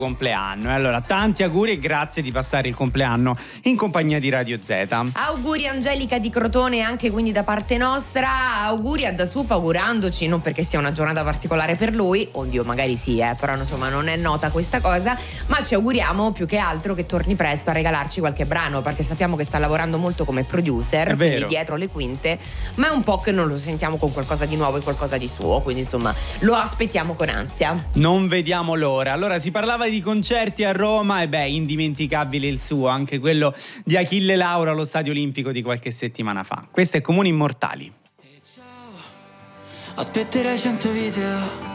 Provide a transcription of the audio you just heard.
compleanno. E allora tanti auguri e grazie di passare il compleanno in compagnia di Radio Z. Auguri Angelica di Crotone anche quindi da parte nostra, auguri a Dasup, augurandoci non perché sia una giornata particolare per lui, oddio magari sì però insomma non è nota questa cosa, ma ci auguriamo più che altro che torni presto a regalarci qualche brano, perché sappiamo che sta lavorando molto come producer, quindi dietro le quinte, ma è un po' che non lo sentiamo con qualcosa di nuovo e qualcosa di suo, quindi insomma lo aspettiamo con ansia. Non vediamo l'ora. Allora si parlava di concerti a Roma e indimenticabile il suo, anche quello di Achille Lauro allo Stadio Olimpico di qualche settimana fa. Questo è Comuni Immortali. Aspetterai 100 video